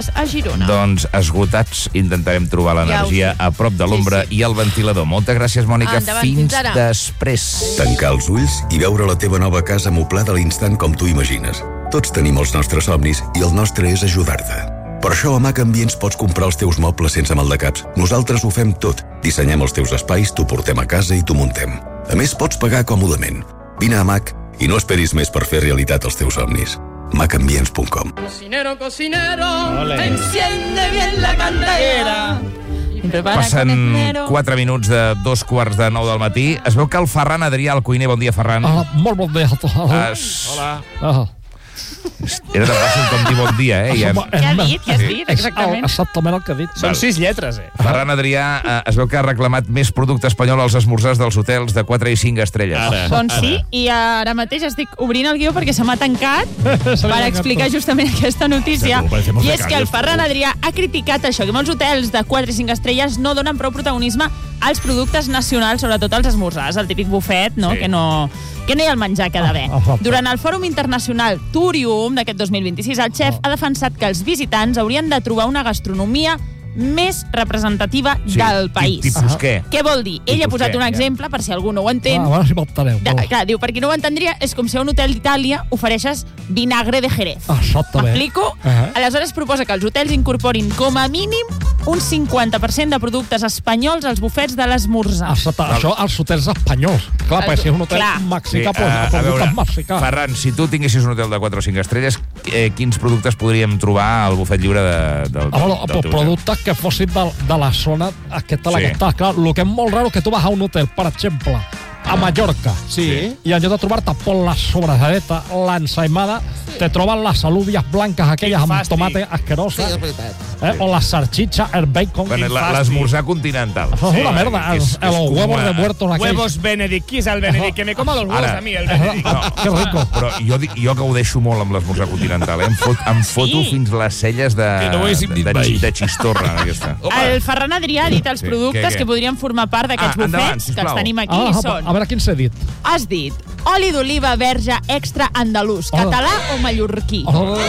a Girona. Doncs esgotats, intentarem trobar l'energia a prop de l'ombra i el ventilador. Moltes gràcies, Mònica. Endavant, fins fins ara. després. Tancar els ulls i veure la teva nova casa amoblada a l'instant com tu imagines. Tots tenim els nostres somnis i el nostre és ajudar-te. Per això a MAC Ambients pots comprar els teus mobles sense maldecaps. Nosaltres ho fem tot. Dissenyem els teus espais, t'ho portem a casa i t'ho muntem. A més, pots pagar còmodament. Vine a MAC i no esperis més per fer realitat els teus somnis. macambients.com. Cocinero, enciende bien la candela. Passen 4 minuts de 2:15 del matí. Es veu que el Ferran Adrià, el cuiner... Bon dia, Ferran. Molt bon dia a tots. Hola. Era tan fàcil com dir bon dia, eh? Què has dit, exactament? Exactament el que he dit. Són 6 lletres, Ferran Adrià es veu que ha reclamat més producte espanyol als esmorzars dels hotels de 4 i 5 estrelles. Doncs sí, i ara mateix estic obrint el guió perquè se m'ha tancat per explicar justament aquesta notícia. I és que el Ferran Adrià ha criticat això, que molts hotels de 4 i 5 estrelles no donen prou protagonisme als productes nacionals, sobretot als esmorzars, el típic bufet, no? Que no hi ha el menjar que ha d'haver. Durant el Fòrum Internacional Turium d'aquest 2026, el xef ha defensat que els visitants haurien de trobar una gastronomia més representativa del país. Tipus què? Què vol dir? Ell ha posat un exemple, per si algú no ho entén. A veure si m'enteneu. Clar, diu, per qui no ho entendria, és com si a un hotel d'Itàlia ofereixes vinagre de Jerez. Exactament. M'explico? Aleshores proposa que els hotels incorporin com a mínim un 50% de productes espanyols als bufets de l'esmorzar. Això als hotels espanyols. Clar, perquè si és un hotel mexicà, productes mexicà. Ferran, si tu tinguessis un hotel de 4 o 5 estrelles, quins productes podríem trobar al bufet lliure del teu hotel? Productes que fossin de la zona aquesta a la que estàs. Clar, el que és molt raro que tu vas a un hotel, per exemple, a Mallorca, i en lloc de trobar-te por la sobrasadeta, l'ensaïmada, te troben les alúvies blanques aquelles amb tomate asqueroses, o la salchicha, el bacon. L'esmorzar continental. Això és una merda, els huevos de muertos aquells. Huevos Benedict. Qui és el Benedict? Que me coma los huevos a mi, el Benedict. Que rico. Però jo gaudeixo molt amb l'esmorzar continental. Em foto fins les celles de xistorra. El Ferran Adrià ha dit els productes que podrien formar part d'aquests bufets que els tenim aquí i són... A veure quins he dit. Has dit oli d'oliva verge extra andalús, català o mallorquí?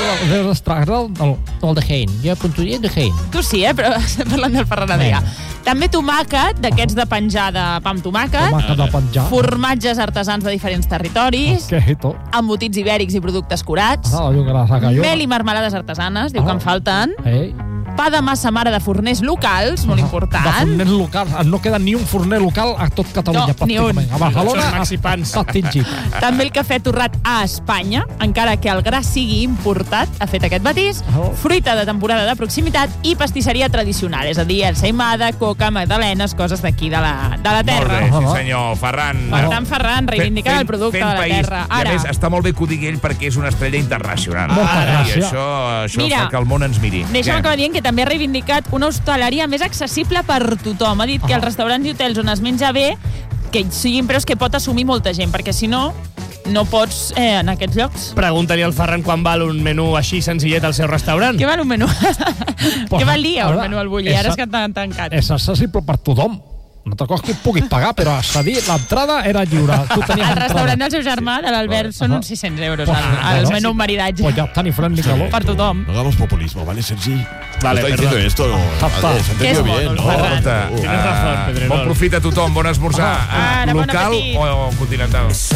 El de Hein. Jo apuntaria de Hein. Tu sí, però estem parlant del Ferran Adrià. També tomàquet, d'aquests de penjar de pa amb tomàquet. Formatges artesans de diferents territoris. Embotits ibèrics i productes curats. Mel i marmelades artesanes, diu que en falten. Pa de massa mare de forners locals, molt important. De forners locals. No queda ni un forner local a tot Catalunya, pràcticament. A Barcelona està tingit. També el cafè torrat a Espanya, encara que el gra sigui importat, ha fet aquest matís. Fruita de temporada de proximitat i pastisseria tradicional, és a dir, ensaïmada, coca, magdalenes, coses d'aquí de la terra. Molt bé, sí senyor, Ferran. Per tant, Ferran, reivindicant el producte de la terra. I a més, està molt bé que ho digui ell perquè és una estrella internacional. Moltes gràcies. I això fa que el món ens miri. Deixa'm acabar dient que també ha reivindicat una hostaleria més accessible per tothom. Ha dit que els restaurants i hotels on es menja bé, que siguin preus que pot assumir molta gent, perquè si no, no pots en aquests llocs. Pregunta-li al Ferran quan val un menú així senzillet al seu restaurant. Què val un menú? Què valia un menú al Bulli? Ara és que t'han tancat. És accessible per tothom. Una altra cosa que ho puguis pagar, però accedir, l'entrada era lliure. Al restaurant del seu germà, de l'Albert, són uns 600 euros al menú maridatge. Pues ya está, ni friendly calor. Per tothom. No hagamos populismo, ¿vale? Sencillo. Vale, está diciendo esto, no. Vale, se ha entendido bien, ¿no? Bon profit a tothom, bon esmorzar. Local o continental?